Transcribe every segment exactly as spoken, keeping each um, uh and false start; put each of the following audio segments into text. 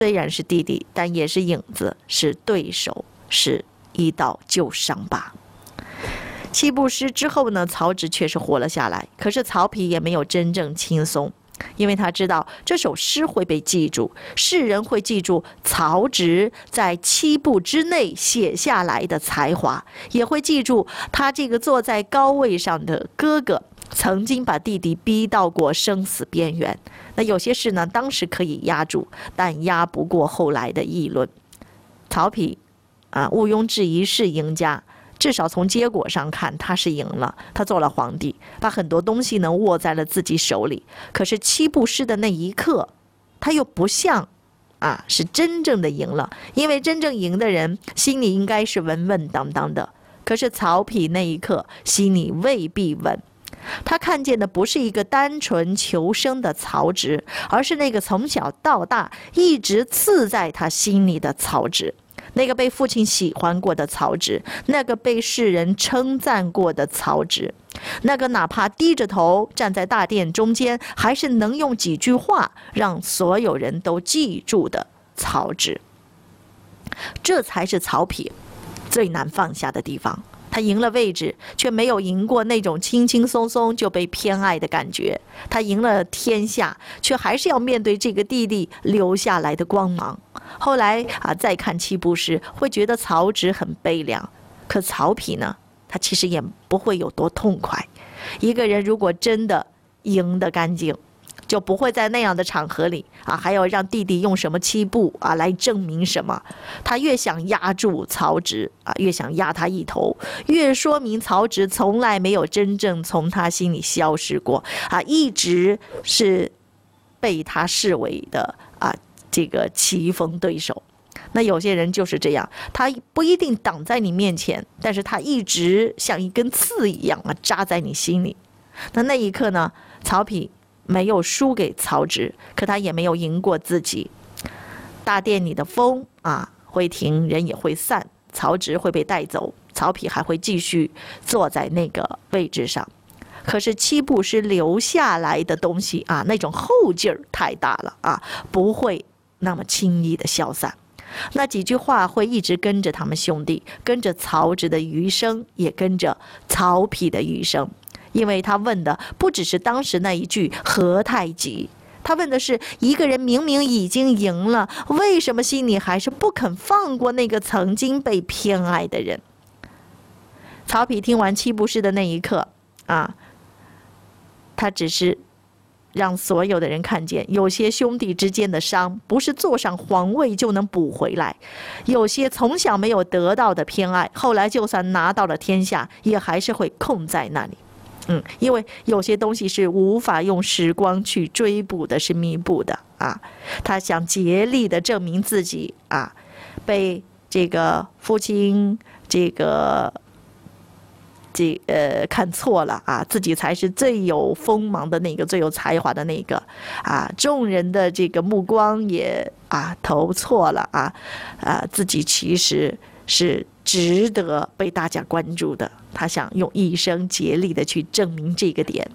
虽然是弟弟，但也是影子，是对手，是一道旧伤疤。七步诗之后呢，曹植确实活了下来，可是曹丕也没有真正轻松，因为他知道这首诗会被记住，世人会记住曹植在七步之内写下来的才华，也会记住他这个坐在高位上的哥哥曾经把弟弟逼到过生死边缘。那有些事呢，当时可以压住，但压不过后来的议论。曹丕啊，毋庸置疑是赢家，至少从结果上看，他是赢了。他做了皇帝，把很多东西呢握在了自己手里。可是七步诗的那一刻，他又不像啊是真正的赢了，因为真正赢的人心里应该是稳稳当当的。可是曹丕那一刻心里未必稳。他看见的不是一个单纯求生的曹植，而是那个从小到大一直刺在他心里的曹植，那个被父亲喜欢过的曹植，那个被世人称赞过的曹植，那个哪怕低着头站在大殿中间，还是能用几句话让所有人都记住的曹植。这才是曹丕最难放下的地方。他赢了位置，却没有赢过那种轻轻松松就被偏爱的感觉。他赢了天下，却还是要面对这个弟弟留下来的光芒。后来啊，再看七步诗，会觉得曹植很悲凉。可曹丕呢，他其实也不会有多痛快。一个人如果真的赢得干净，就不会在那样的场合里啊，还要让弟弟用什么七步啊来证明什么。他越想压住曹植啊，越想压他一头，越说明曹植从来没有真正从他心里消失过啊，一直是被他视为的啊这个棋逢对手。那有些人就是这样，他不一定挡在你面前，但是他一直像一根刺一样啊扎在你心里。那那一刻呢，曹丕没有输给曹植，可他也没有赢过自己。大殿里的风啊会停，人也会散，曹植会被带走，曹丕还会继续坐在那个位置上。可是七步诗留下来的东西啊，那种后劲儿太大了啊，不会那么轻易的消散。那几句话会一直跟着他们兄弟，跟着曹植的余生，也跟着曹丕的余生。因为他问的不只是当时那一句何太急，他问的是一个人明明已经赢了，为什么心里还是不肯放过那个曾经被偏爱的人。曹丕听完七步诗的那一刻啊，他只是让所有的人看见，有些兄弟之间的伤不是坐上皇位就能补回来，有些从小没有得到的偏爱，后来就算拿到了天下，也还是会空在那里。嗯，因为有些东西是无法用时光去追补的，是弥补的啊。他想竭力的证明自己啊，被这个父亲这个这呃看错了啊，自己才是最有锋芒的那个，最有才华的那个啊。众人的这个目光也啊投错了啊啊，自己其实是值得被大家关注的。他想用一生竭力的去证明这个点。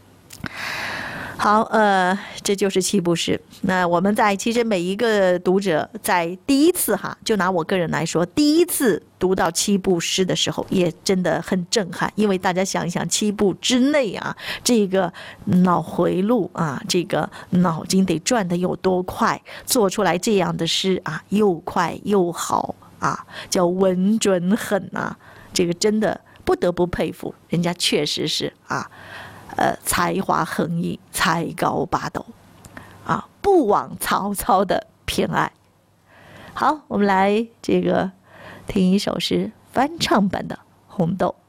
好，呃，这就是七步诗。那我们在其实每一个读者在第一次哈，就拿我个人来说，第一次读到七步诗的时候，也真的很震撼。因为大家想一想，七步之内啊，这个脑回路啊，这个脑筋得转得有多快，做出来这样的诗啊，又快又好啊，叫稳准狠啊，这个真的不得不佩服，人家确实是啊。呃，才华横溢，才高八斗，啊，不枉曹操的偏爱。好，我们来这个听一首诗翻唱版的《红豆》。